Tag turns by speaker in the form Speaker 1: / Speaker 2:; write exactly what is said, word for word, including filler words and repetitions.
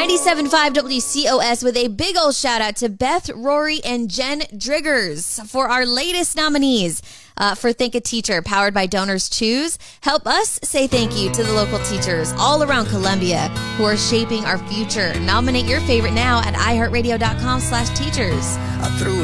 Speaker 1: ninety-seven point five W C O S with a big old shout out to Beth, Rory, and Jen Driggers for our latest nominees uh, for Think a Teacher, powered by Donors Choose. Help us say thank you to the local teachers all around Columbia who are shaping our future. Nominate your favorite now at iHeartRadio.com slash teachers.
Speaker 2: I threw